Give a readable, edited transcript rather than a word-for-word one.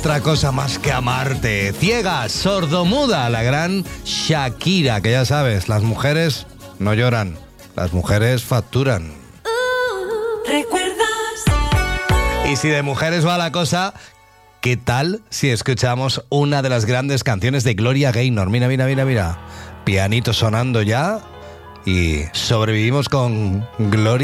Otra cosa más que amarte. Ciega, sordomuda, la gran Shakira, que ya sabes, las mujeres no lloran, las mujeres facturan. Y si de mujeres va la cosa, ¿qué tal si escuchamos una de las grandes canciones de Gloria Gaynor? Mira, mira, mira, mira. Pianito sonando ya y sobrevivimos con Gloria.